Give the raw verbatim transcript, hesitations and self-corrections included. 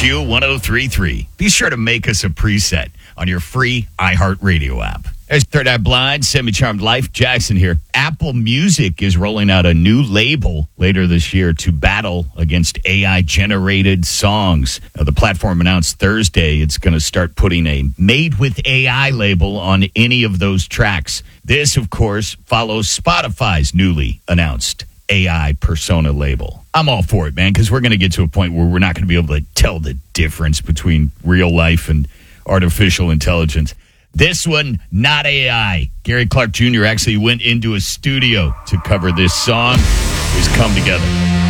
Q one oh three point three. Be sure to make us a preset on your free iHeartRadio app. There's Third Eye Blind, Semi-Charmed Life. Jackson here. Apple Music is rolling out a new label later this year to battle against A I-generated songs. Now, the platform announced Thursday it's going to start putting a Made with A I label on any of those tracks. This, of course, follows Spotify's newly announced A I persona label. I'm all for it, man, because we're going to get to a point where we're not going to be able to tell the difference between real life and artificial intelligence. This one, not A I. Gary Clark Junior actually went into a studio to cover this song. It's come together.